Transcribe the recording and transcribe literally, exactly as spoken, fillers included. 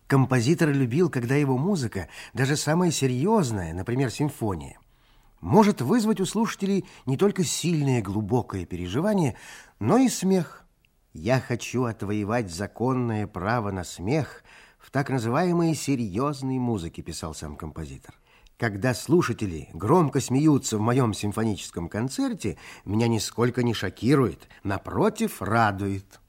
Композитор любил, когда его музыка, даже самая серьезная, например, симфония, может вызвать у слушателей не только сильное глубокое переживание, но и смех. «Я хочу отвоевать законное право на смех в так называемой серьезной музыке», писал сам композитор. «Когда слушатели громко смеются в моем симфоническом концерте, меня нисколько не шокирует, напротив, радует».